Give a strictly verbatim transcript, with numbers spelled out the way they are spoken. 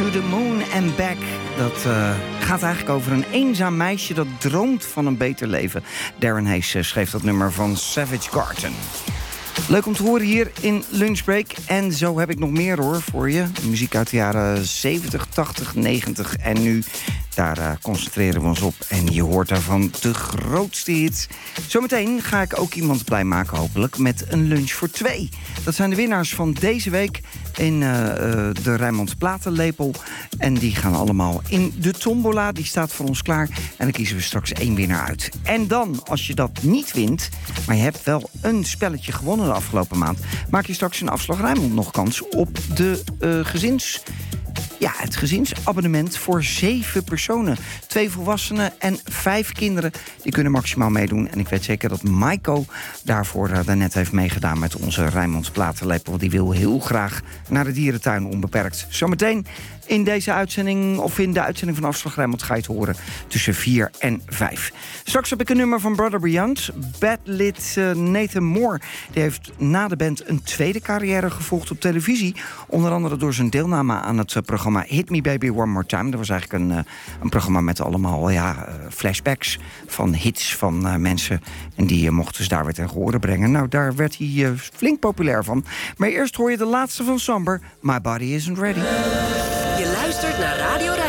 to the Moon and Back. Dat uh, gaat eigenlijk over een eenzaam meisje dat droomt van een beter leven. Darren Hayes schreef dat nummer van Savage Garden. Leuk om te horen hier in Lunchbreak. En zo heb ik nog meer hoor voor je. Muziek uit de jaren zeventig, tachtig, negentig en nu. Daar uh, concentreren we ons op. En je hoort daarvan de grootste hits. Zometeen ga ik ook iemand blij maken hopelijk met een lunch voor twee. Dat zijn de winnaars van deze week in uh, uh, de Rijnmond Platenlepel. En die gaan allemaal in de tombola. Die staat voor ons klaar. En dan kiezen we straks één winnaar uit. En dan, als je dat niet wint, maar je hebt wel een spelletje gewonnen de afgelopen maand, maak je straks een Afslag Rijnmond nog kans op de uh, gezins... Ja, het gezinsabonnement voor zeven personen. Twee volwassenen en vijf kinderen. Die kunnen maximaal meedoen. En ik weet zeker dat Maiko daarvoor uh, daarnet heeft meegedaan met onze Rijnmonds Platenlepel. Die wil heel graag naar de dierentuin onbeperkt. Zometeen in deze uitzending, of in de uitzending van Afslag Rijnmond, ga je het horen tussen vier en vijf. Straks heb ik een nummer van Brother Beyond. Badlid uh, Nathan Moore. Die heeft na de band een tweede carrière gevolgd op televisie. Onder andere door zijn deelname aan het uh, programma Hit Me Baby One More Time. Dat was eigenlijk een, uh, een programma met allemaal ja, uh, flashbacks van hits van uh, mensen. En die uh, mochten ze daar weer ten gehore brengen. Nou, daar werd hij uh, flink populair van. Maar eerst hoor je de laatste van Samber. My Body Isn't Ready. Je luistert naar Radio